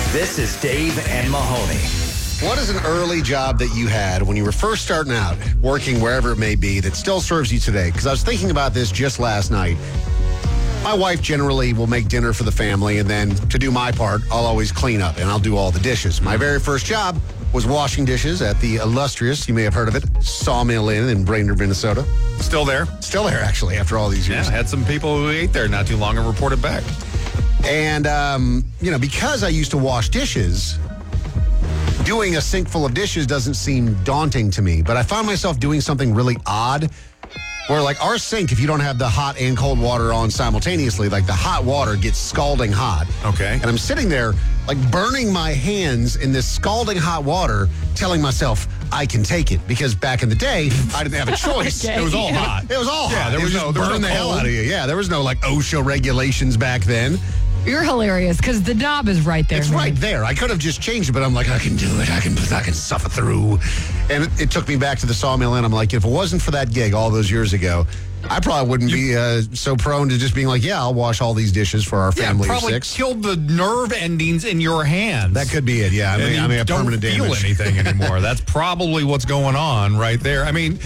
This is Dave and Mahoney. What is an early job that you had when you were first starting out, working wherever it may be, that still serves you today? Because I was thinking about this just last night. My wife generally will make dinner for the family, and then to do my part, I'll always clean up, and I'll do all the dishes. My very first job was washing dishes at the illustrious, you may have heard of it, Sawmill Inn in Brainerd, Minnesota. Still there? Still there, actually, after all these years. Yeah, had some people who ate there not too long and reported back. And, because I used to wash dishes, doing a sink full of dishes doesn't seem daunting to me. But I found myself doing something really odd where, like, our sink, if you don't have the hot and cold water on simultaneously, like, the hot water ggets scalding hot. Okay. And I'm sitting there, like, burning my hands in this scalding hot water, telling myself I can take it. Because back in the day, I didn't have a choice. It was all hot. It was all hot. Yeah, there was no burn the hell out of you. Yeah, there was no, like, OSHA regulations back then. You're hilarious because the knob is right there. It's right there. I could have just changed it, but I'm like, I can do it. I can suffer through. And it took me back to the Sawmill Inn. I'm like, if it wasn't for that gig all those years ago, I probably wouldn't be so prone to just being like, yeah, I'll wash all these dishes for our family of probably six. Killed the nerve endings in your hands. That could be it, yeah. I mean, have permanent damage. Don't feel anything anymore. That's probably what's going on right there. I mean,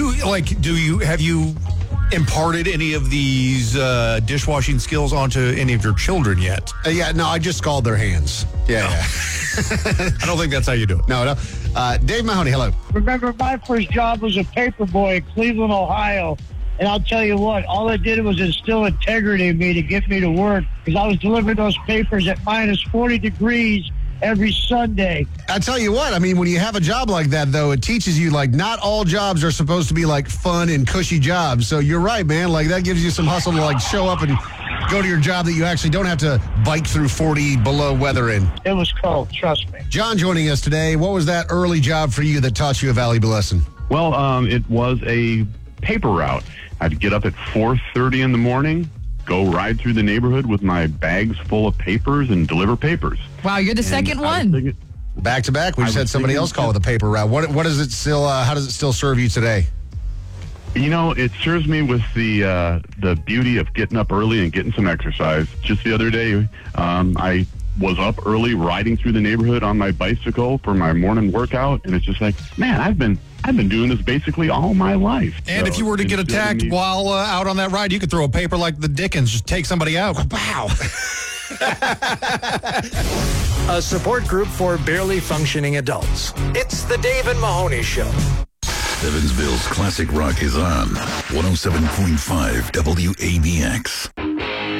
have you imparted any of these dishwashing skills onto any of your children yet? No, I just scald their hands. Yeah. I don't think that's how you do it. No. Dave Mahoney, hello. Remember, my first job was a paper boy in Cleveland, Ohio. And I'll tell you what, all it did was instill integrity in me to get me to work because I was delivering those papers at minus 40 degrees every Sunday. I tell you what, I mean, when you have a job like that, though, it teaches you, like, not all jobs are supposed to be, like, fun and cushy jobs. So you're right, man. Like, that gives you some hustle to, like, show up and go to your job that you actually don't have to bike through 40 below weather in. It was cold, trust me. John joining us today. What was that early job for you that taught you a valuable lesson? Well, it was a paper route. I'd get up at 4:30 in the morning, go ride through the neighborhood with my bags full of papers and deliver papers. Wow, you're the second one. Back to back. We just had somebody else call it a paper route. What does it still? How does it still serve you today? You know, it serves me with the beauty of getting up early and getting some exercise. Just the other day, I was up early riding through the neighborhood on my bicycle for my morning workout, and it's just like, man, I've been doing this basically all my life. And if you were to get attacked while out on that ride, you could throw a paper like the Dickens, just take somebody out. Wow. A support group for barely functioning adults. It's the Dave and Mahoney Show. Evansville's classic rock is on 107.5 WABX.